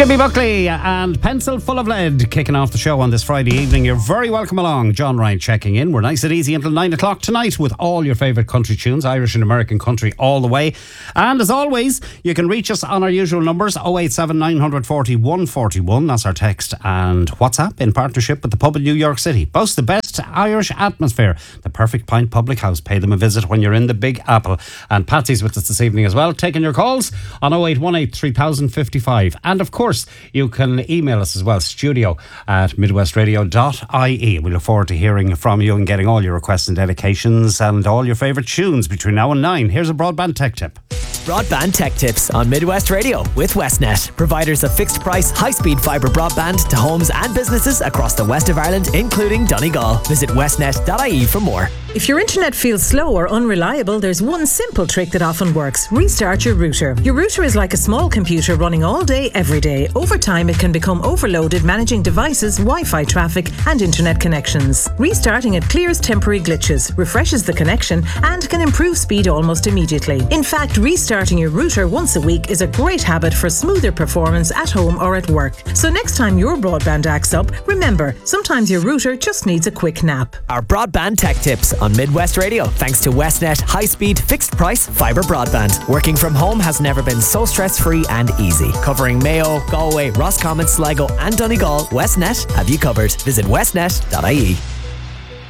Jimmy Buckley and Pencil Full of Lead kicking off the show on this Friday evening. You're very welcome along. John Ryan checking in. We're nice and easy until 9 o'clock tonight with all your favourite country tunes, Irish and American country all the way. And as always, you can reach us on our usual numbers, 087 940 141. That's our text and WhatsApp in partnership with the pub in New York City. Boast the best Irish atmosphere. The Perfect Pint Public House. Pay them a visit when you're in the Big Apple. And Patsy's with us this evening as well, taking your calls on 0818 3055. And of course, you can email us as well, studio@midwestradio.ie. We look forward to hearing from you and getting all your requests and dedications and all your favourite tunes between now and 9. Here's a broadband tech tip. Broadband Tech Tips on Midwest Radio with Westnet, providers of fixed price, high-speed fibre broadband to homes and businesses across the west of Ireland, including Donegal. Visit westnet.ie for more. If your internet feels slow or unreliable, there's one simple trick that often works. Restart your router. Your router is like a small computer running all day, every day. Over time, it can become overloaded managing devices, Wi-Fi traffic and internet connections. Restarting it clears temporary glitches, refreshes the connection and can improve speed almost immediately. In fact, restarting your router once a week is a great habit for smoother performance at home or at work. So next time your broadband acts up, remember, sometimes your router just needs a quick nap. Our Broadband Tech Tips on Midwest Radio, thanks to Westnet high-speed fixed price fibre broadband. Working from home has never been so stress-free and easy. Covering Mayo, Galway, Roscommon, Sligo and Donegal, Westnet have you covered. Visit westnet.ie.